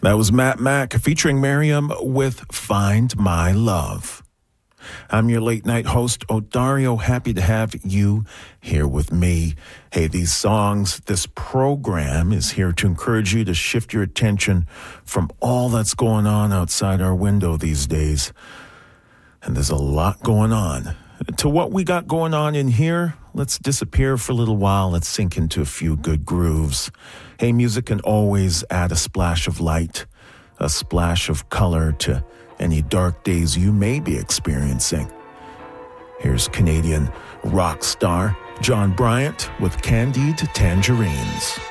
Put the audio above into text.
That was Matt Mack featuring Miriam with Find My Love. I'm your late night host, Odario. Happy to have you here with me. Hey, these songs, this program is here to encourage you to shift your attention from all that's going on outside our window these days. And there's a lot going on. To what we got going on in here, let's disappear for a little while. Let's sink into a few good grooves. Hey, music can always add a splash of light, a splash of color to any dark days you may be experiencing. Here's Canadian rock star John Bryant with Candied Tangerines.